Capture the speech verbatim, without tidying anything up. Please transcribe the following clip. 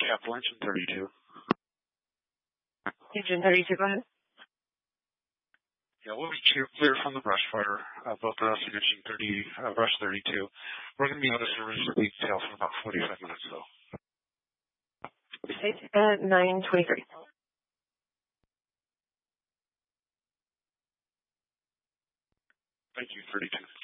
Capital Engine thirty-two. Engine thirty-two, go ahead. Yeah, we'll be clear from the brush fire, uh, both of us and Engine thirty, uh, brush thirty-two. We're going to be out of service for detail for about forty-five minutes, though. State at nine twenty-three. Thank you, thirty-two.